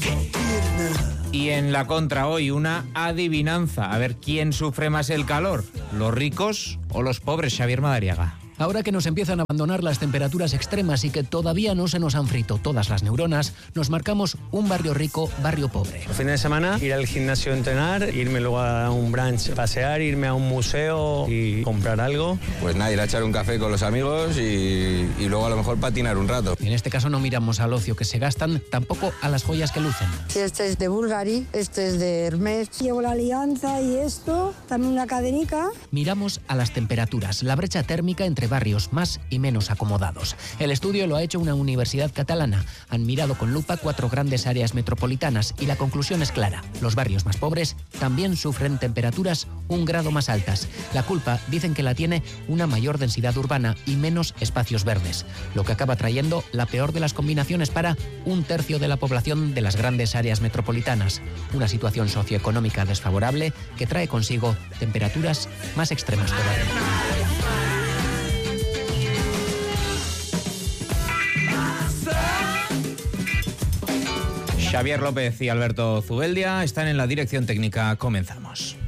Y en la contra hoy, una adivinanza. A ver quién sufre más el calor, los ricos o los pobres, Xavier Madariaga. Ahora que nos empiezan a abandonar las temperaturas extremas y que todavía no se nos han frito todas las neuronas, nos marcamos un barrio rico, barrio pobre. El fin de semana ir al gimnasio a entrenar, irme luego a un brunch, pasear, irme a un museo y comprar algo. Pues nada, ir a echar un café con los amigos y luego a lo mejor patinar un rato. En este caso no miramos al ocio que se gastan, tampoco a las joyas que lucen. Si este es de Bulgari, este es de Hermès. Llevo la alianza y esto, también una cadenica. Miramos a las temperaturas, la brecha térmica entre barrios más y menos acomodados. El estudio lo ha hecho una universidad catalana. Han mirado con lupa 4 grandes áreas metropolitanas y la conclusión es clara. Los barrios más pobres también sufren temperaturas 1 grado más altas. La culpa dicen que la tiene una mayor densidad urbana y menos espacios verdes, lo que acaba trayendo la peor de las combinaciones para 1/3 de la población de las grandes áreas metropolitanas. Una situación socioeconómica desfavorable que trae consigo temperaturas más extremas todavía. Xavier López y Alberto Zubeldia están en la dirección técnica. Comenzamos.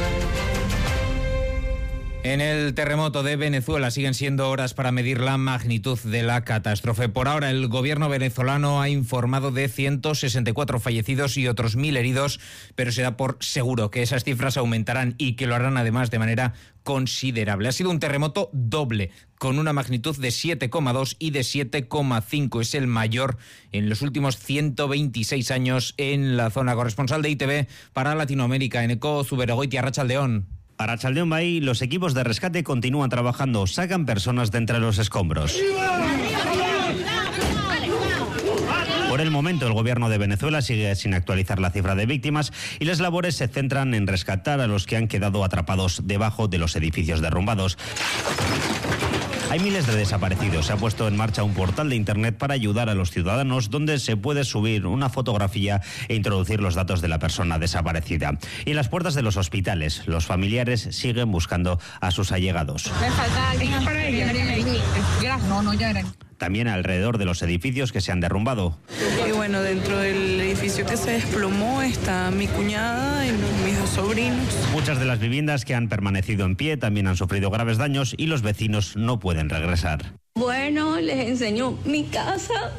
En el terremoto de Venezuela siguen siendo horas para medir la magnitud de la catástrofe. Por ahora, el gobierno venezolano ha informado de 164 fallecidos y otros 1.000 heridos, pero se da por seguro que esas cifras aumentarán y que lo harán además de manera considerable. Ha sido un terremoto doble, con una magnitud de 7,2 y de 7,5. Es el mayor en los últimos 126 años en la zona. Corresponsal de ITV para Latinoamérica, Eneko Zuberogoitia, Arratsaldeón. Para Arratsaldeón Bahí, los equipos de rescate continúan trabajando, sacan personas de entre los escombros. Por el momento, el gobierno de Venezuela sigue sin actualizar la cifra de víctimas y las labores se centran en rescatar a los que han quedado atrapados debajo de los edificios derrumbados. Hay miles de desaparecidos. Se ha puesto en marcha un portal de internet para ayudar a los ciudadanos donde se puede subir una fotografía e introducir los datos de la persona desaparecida. Y en las puertas de los hospitales, los familiares siguen buscando a sus allegados. Me falta alguien para ella. No, ya eran. También alrededor de los edificios que se han derrumbado. Y bueno, dentro del edificio que se desplomó está mi cuñada y mis 2 sobrinos. Muchas de las viviendas que han permanecido en pie también han sufrido graves daños y los vecinos no pueden regresar. Bueno, les enseño mi casa.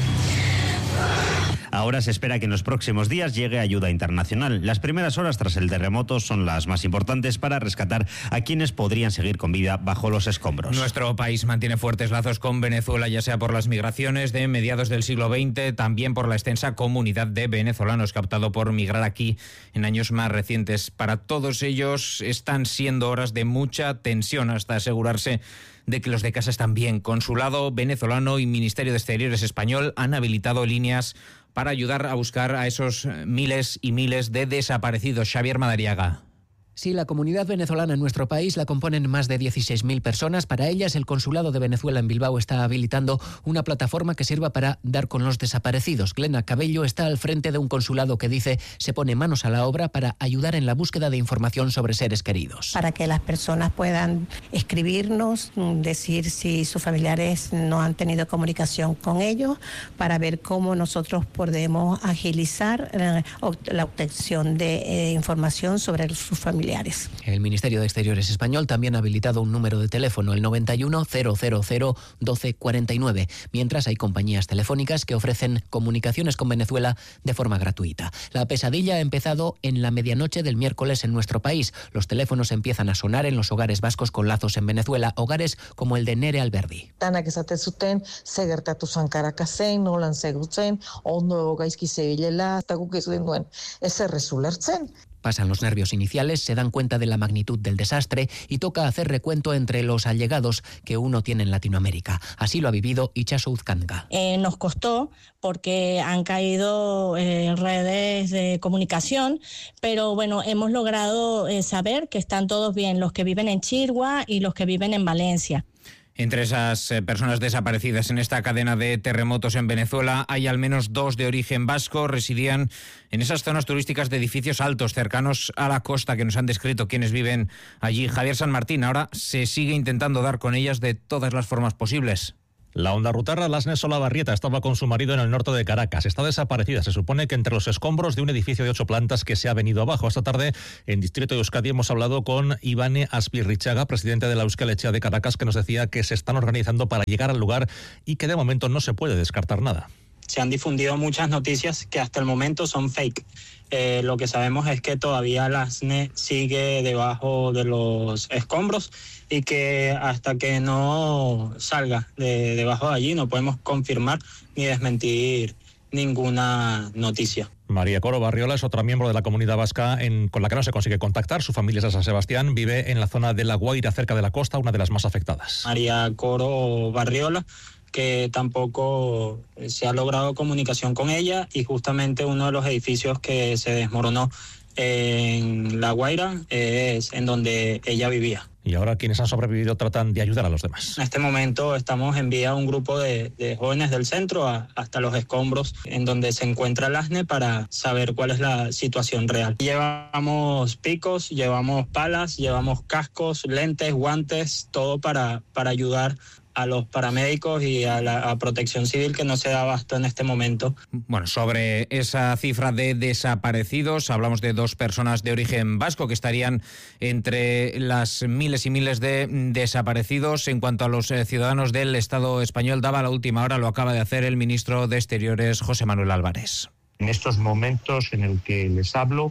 Ahora se espera que en los próximos días llegue ayuda internacional. Las primeras horas tras el terremoto son las más importantes para rescatar a quienes podrían seguir con vida bajo los escombros. Nuestro país mantiene fuertes lazos con Venezuela, ya sea por las migraciones de mediados del siglo XX, también por la extensa comunidad de venezolanos que ha optado por migrar aquí en años más recientes. Para todos ellos están siendo horas de mucha tensión hasta asegurarse de que los de casa están bien. Consulado venezolano y Ministerio de Exteriores español han habilitado líneas para ayudar a buscar a esos miles y miles de desaparecidos. Xavier Madariaga. Sí, la comunidad venezolana en nuestro país la componen más de 16.000 personas. Para ellas, el Consulado de Venezuela en Bilbao está habilitando una plataforma que sirva para dar con los desaparecidos. Glena Cabello está al frente de un consulado que dice se pone manos a la obra para ayudar en la búsqueda de información sobre seres queridos. Para que las personas puedan escribirnos, decir si sus familiares no han tenido comunicación con ellos, para ver cómo nosotros podemos agilizar la obtención de información sobre sus familiares. El Ministerio de Exteriores español también ha habilitado un número de teléfono, el 91 000 1249, mientras hay compañías telefónicas que ofrecen comunicaciones con Venezuela de forma gratuita. La pesadilla ha empezado en la medianoche del miércoles en nuestro país. Los teléfonos empiezan a sonar en los hogares vascos con lazos en Venezuela, hogares como el de Nere Alberdi. Pasan los nervios iniciales, se dan cuenta de la magnitud del desastre y toca hacer recuento entre los allegados que uno tiene en Latinoamérica. Así lo ha vivido Itxaso Uzcanga. Nos costó porque han caído redes de comunicación, pero bueno, hemos logrado saber que están todos bien, los que viven en Chirgua y los que viven en Valencia. Entre esas personas desaparecidas en esta cadena de terremotos en Venezuela hay al menos 2 de origen vasco. Residían en esas zonas turísticas de edificios altos cercanos a la costa que nos han descrito quienes viven allí. Javier San Martín, ahora se sigue intentando dar con ellas de todas las formas posibles. La hondarrutarra Lasne Solabarrieta estaba con su marido en el norte de Caracas. Está desaparecida. Se supone que entre los escombros de un edificio de 8 plantas que se ha venido abajo. Esta tarde, en Distrito de Euskadi, hemos hablado con Ivane Aspirrichaga, presidente de la Euskal Etxea de Caracas, que nos decía que se están organizando para llegar al lugar y que de momento no se puede descartar nada. Se han difundido muchas noticias que hasta el momento son fake. Lo que sabemos es que todavía Lasne sigue debajo de los escombros y que hasta que no salga debajo de allí no podemos confirmar ni desmentir ninguna noticia. María Coro Barriola es otra miembro de la comunidad vasca con la que no se consigue contactar. Su familia es de San Sebastián, vive en la zona de La Guaira, cerca de la costa, una de las más afectadas. María Coro Barriola, que tampoco se ha logrado comunicación con ella, y justamente uno de los edificios que se desmoronó en La Guaira es en donde ella vivía. Y ahora quienes han sobrevivido tratan de ayudar a los demás. En este momento estamos enviando un grupo de jóvenes del centro hasta los escombros en donde se encuentra Lasne para saber cuál es la situación real. Llevamos picos, llevamos palas, llevamos cascos, lentes, guantes, todo para ayudar a los paramédicos y a Protección Civil, que no se da abasto en este momento. Bueno, sobre esa cifra de desaparecidos, hablamos de 2 personas de origen vasco que estarían entre las miles y miles de desaparecidos. En cuanto a los ciudadanos del Estado español, daba la última hora, lo acaba de hacer el ministro de Exteriores, José Manuel Álvarez. En estos momentos en el que les hablo,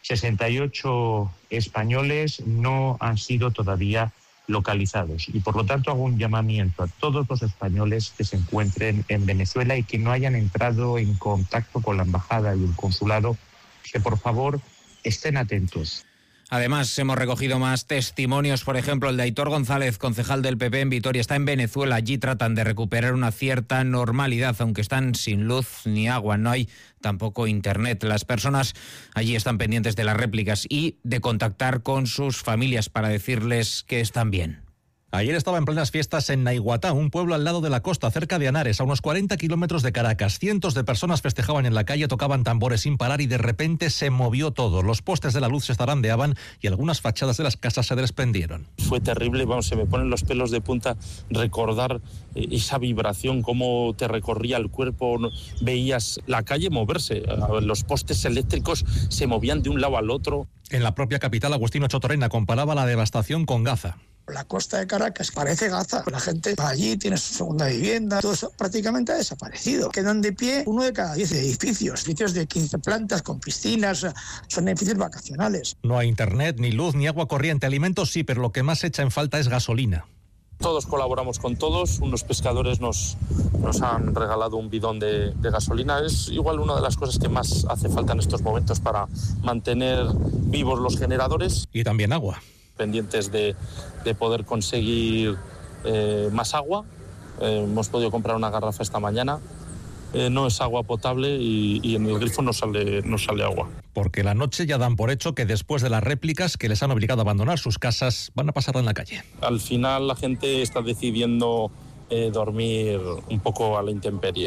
68 españoles no han sido todavía localizados, y por lo tanto hago un llamamiento a todos los españoles que se encuentren en Venezuela y que no hayan entrado en contacto con la embajada y el consulado, que por favor estén atentos. Además, hemos recogido más testimonios, por ejemplo, el de Aitor González, concejal del PP en Vitoria. Está en Venezuela, allí tratan de recuperar una cierta normalidad, aunque están sin luz ni agua, no hay tampoco internet. Las personas allí están pendientes de las réplicas y de contactar con sus familias para decirles que están bien. Ayer estaba en plenas fiestas en Naiguatá, un pueblo al lado de la costa, cerca de Henares, a unos 40 kilómetros de Caracas. Cientos de personas festejaban en la calle, tocaban tambores sin parar y de repente se movió todo. Los postes de la luz se zarandeaban y algunas fachadas de las casas se desprendieron. Fue terrible, se me ponen los pelos de punta recordar esa vibración, cómo te recorría el cuerpo, veías la calle moverse, los postes eléctricos se movían de un lado al otro. En la propia capital, Agustino Chotorena comparaba la devastación con Gaza. La costa de Caracas parece Gaza. La gente va allí, tiene su segunda vivienda, todo eso prácticamente ha desaparecido. Quedan de pie 1 de cada 10 edificios de 15 plantas con piscinas, son edificios vacacionales. No hay internet, ni luz, ni agua corriente. Alimentos sí, pero lo que más echa en falta es gasolina. Todos colaboramos con todos, unos pescadores nos han regalado un bidón de gasolina. Es igual una de las cosas que más hace falta en estos momentos para mantener vivos los generadores. Y también agua. Pendientes de poder conseguir más agua. Hemos podido comprar una garrafa esta mañana. No es agua potable y en el grifo no sale agua. Porque la noche ya dan por hecho que después de las réplicas que les han obligado a abandonar sus casas, van a pasar en la calle. Al final la gente está decidiendo dormir un poco a la intemperie.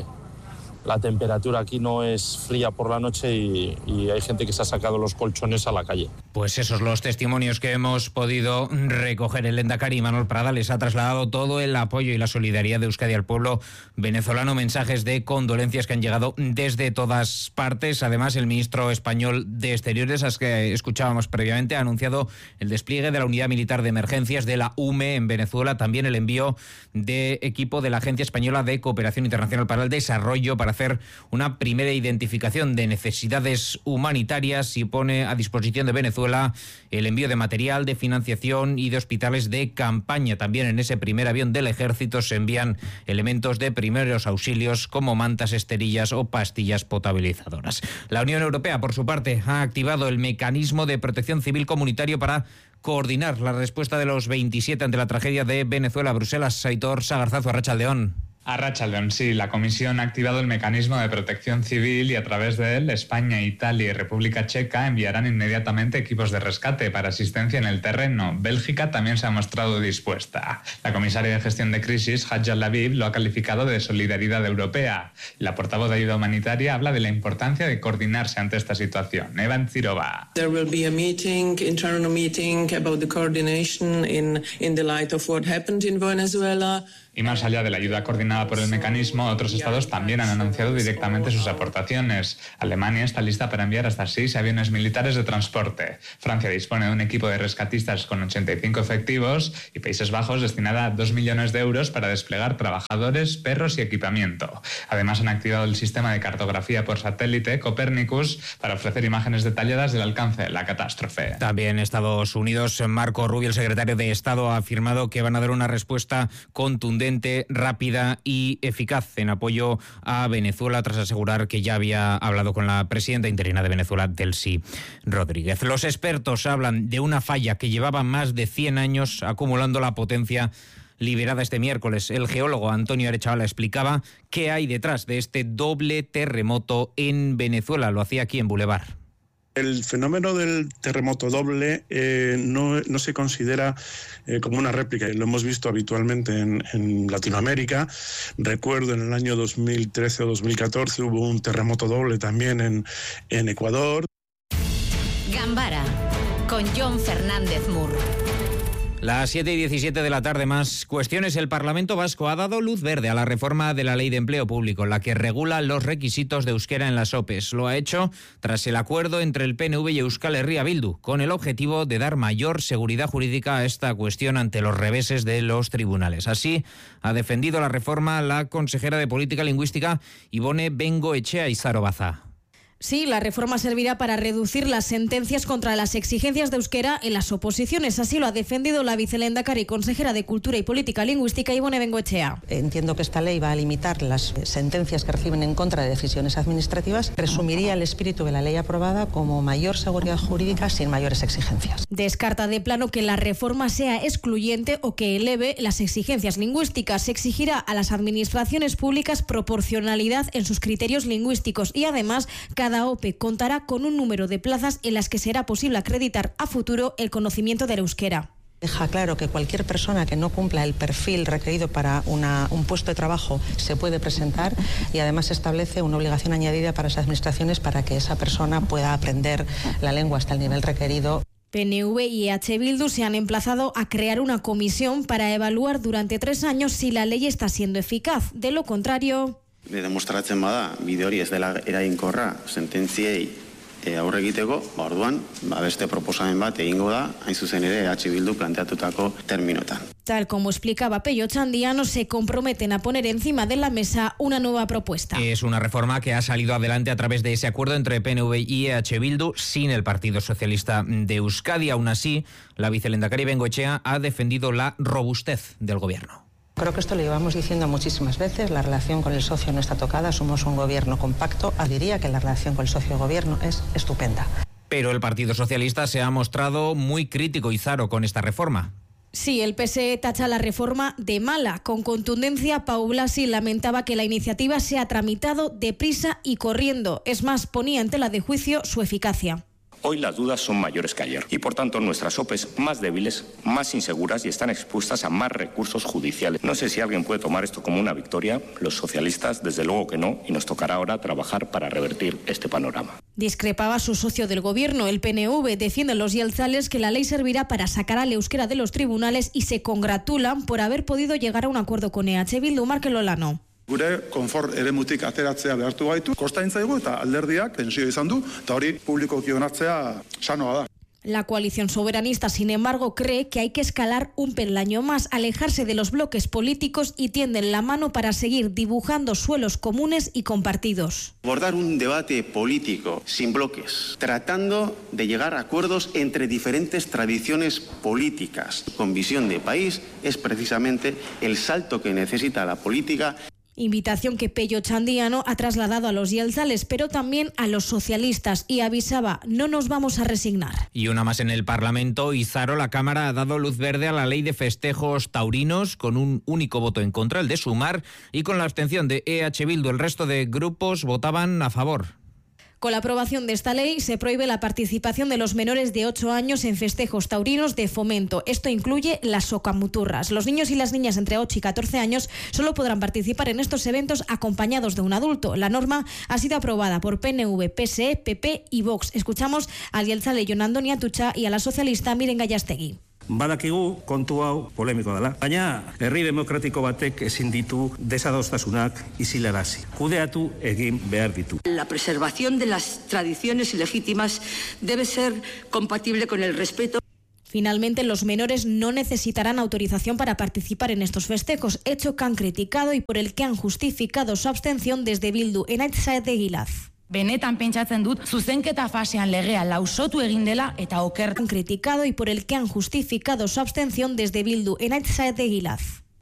La temperatura aquí no es fría por la noche y hay gente que se ha sacado los colchones a la calle. Pues esos los testimonios que hemos podido recoger. El lehendakari Manuel Prada les ha trasladado todo el apoyo y la solidaridad de Euskadi al pueblo venezolano. Mensajes de condolencias que han llegado desde todas partes. Además, el ministro español de Exteriores, al que escuchábamos previamente, ha anunciado el despliegue de la Unidad Militar de Emergencias de la UME en Venezuela. También el envío de equipo de la Agencia Española de Cooperación Internacional para el Desarrollo para hacer una primera identificación de necesidades humanitarias y pone a disposición de Venezuela el envío de material, de financiación y de hospitales de campaña. También en ese primer avión del ejército se envían elementos de primeros auxilios como mantas, esterillas o pastillas potabilizadoras. La Unión Europea, por su parte, ha activado el mecanismo de protección civil comunitario para coordinar la respuesta de los 27 ante la tragedia de Venezuela. Bruselas, Aitor Sagarzazu, Arratsaldeon. Arratsaldeon, sí, la Comisión ha activado el mecanismo de protección civil y a través de él España, Italia y República Checa enviarán inmediatamente equipos de rescate para asistencia en el terreno. Bélgica también se ha mostrado dispuesta. La comisaria de gestión de crisis, Hadja Laviv, lo ha calificado de solidaridad europea. La portavoz de ayuda humanitaria habla de la importancia de coordinarse ante esta situación. Evan Zirova. There will be a meeting, internal meeting about the coordination in the light of what happened in Venezuela. Y más allá de la ayuda coordinada por el mecanismo, otros estados también han anunciado directamente sus aportaciones. Alemania está lista para enviar hasta 6 aviones militares de transporte. Francia dispone de un equipo de rescatistas con 85 efectivos y Países Bajos destinará 2 millones de euros para desplegar trabajadores, perros y equipamiento. Además, han activado el sistema de cartografía por satélite Copernicus para ofrecer imágenes detalladas del alcance de la catástrofe. También Estados Unidos, Marco Rubio, el secretario de Estado, ha afirmado que van a dar una respuesta contundente, rápida y eficaz en apoyo a Venezuela, tras asegurar que ya había hablado con la presidenta interina de Venezuela, Delcy Rodríguez. Los expertos hablan de una falla que llevaba más de 100 años acumulando la potencia liberada este miércoles. El geólogo Antonio Arechavala explicaba qué hay detrás de este doble terremoto en Venezuela. Lo hacía aquí en Boulevard. El fenómeno del terremoto doble no se considera como una réplica. Lo hemos visto habitualmente en Latinoamérica. Recuerdo en el año 2013 o 2014 hubo un terremoto doble también en Ecuador. Gambara, con John Fernández Mur. Las 7:17 de la tarde, más cuestiones. El Parlamento Vasco ha dado luz verde a la reforma de la Ley de Empleo Público, la que regula los requisitos de euskera en las OPEs. Lo ha hecho tras el acuerdo entre el PNV y Euskal Herria Bildu, con el objetivo de dar mayor seguridad jurídica a esta cuestión ante los reveses de los tribunales. Así ha defendido la reforma la consejera de Política Lingüística, Ibone Bengoechea Izarobaza. Sí, la reforma servirá para reducir las sentencias contra las exigencias de euskera en las oposiciones. Así lo ha defendido la vicelehendakari y consejera de Cultura y Política Lingüística, Ibone Bengoechea. Entiendo que esta ley va a limitar las sentencias que reciben en contra de decisiones administrativas. Resumiría el espíritu de la ley aprobada como mayor seguridad jurídica sin mayores exigencias. Descarta de plano que la reforma sea excluyente o que eleve las exigencias lingüísticas. Se exigirá a las administraciones públicas proporcionalidad en sus criterios lingüísticos y además cada OPE contará con un número de plazas en las que será posible acreditar a futuro el conocimiento del euskera. Deja claro que cualquier persona que no cumpla el perfil requerido para un puesto de trabajo se puede presentar y además establece una obligación añadida para las administraciones para que esa persona pueda aprender la lengua hasta el nivel requerido. PNV y EH Bildu se han emplazado a crear una comisión para evaluar durante 3 años si la ley está siendo eficaz. De lo contrario... Demostratzen bada, bide hori ez dela eraginkorra sententziei aurre egiteko, orduan, beste proposamen bat egingo da, hain zuzen ere EH Bildu planteatutako terminotan. Tal como explicaba Pello Chandiano, se comprometen a poner encima de la mesa una nueva propuesta. Es una reforma que ha salido adelante a través de ese acuerdo entre PNV y EH Bildu sin el Partido Socialista de Euskadi. Aún así, la vicelehendakari Bengoechea ha defendido la robustez del gobierno. Creo que esto lo llevamos diciendo muchísimas veces, la relación con el socio no está tocada, somos un gobierno compacto. Diría que la relación con el socio de gobierno es estupenda. Pero el Partido Socialista se ha mostrado muy crítico, Izaro, con esta reforma. Sí, el PSE tacha la reforma de mala. Con contundencia, Pau Blasi lamentaba que la iniciativa se ha tramitado deprisa y corriendo. Es más, ponía en tela de juicio su eficacia. Hoy las dudas son mayores que ayer y, por tanto, nuestras OPEs más débiles, más inseguras y están expuestas a más recursos judiciales. No sé si alguien puede tomar esto como una victoria. Los socialistas, desde luego que no, y nos tocará ahora trabajar para revertir este panorama. Discrepaba su socio del gobierno, el PNV. Defienden los jeltzales que la ley servirá para sacar al euskera de los tribunales y se congratulan por haber podido llegar a un acuerdo con EH Bildu. Markel Olano. Gure konfort eremutik ateratzea behartu gaitu, kostain zaigu eta alderdiak tensio izan du, eta hori publikoki onartzea sanoa da. La coalición soberanista, sin embargo, cree que hay que escalar un peldaño más, alejarse de los bloques políticos y tienden la mano para seguir dibujando suelos comunes y compartidos. Abordar un debate político sin bloques, tratando de llegar a acuerdos entre diferentes tradiciones políticas con visión de país, es precisamente el salto que necesita la política. Invitación que Pello Chandiano ha trasladado a los jeltzales, pero también a los socialistas, y avisaba: no nos vamos a resignar. Y una más en el Parlamento. Izaro, la Cámara ha dado luz verde a la ley de festejos taurinos con un único voto en contra, el de Sumar, y con la abstención de EH Bildu. El resto de grupos votaban a favor. Con la aprobación de esta ley se prohíbe la participación de los menores de 8 años en festejos taurinos de fomento. Esto incluye las socamuturras. Los niños y las niñas entre 8 y 14 años solo podrán participar en estos eventos acompañados de un adulto. La norma ha sido aprobada por PNV, PSE, PP y Vox. Escuchamos al jeltzale Jon Andoni Atutxa y a la socialista Miren Gallastegui. Badakigu kontu hau polemiko dela, baina herri demokratiko batek ezin ditu desadostasunak isilarazi. Kudeatu egin behar ditu. La preservación de las tradiciones legítimas debe ser compatible con el respeto. Finalmente, los menores no necesitarán autorización para participar en estos festejos, hecho que han criticado y por el que han justificado su abstención desde Bildu. Enaitz Saetegilaz. Benetan pentsatzen dut, zuzenketa fasean legea lausotu egin dela eta oker. Han criticado y por el que han justificado su abstención desde Bildu. Enaitz Saetegilaz.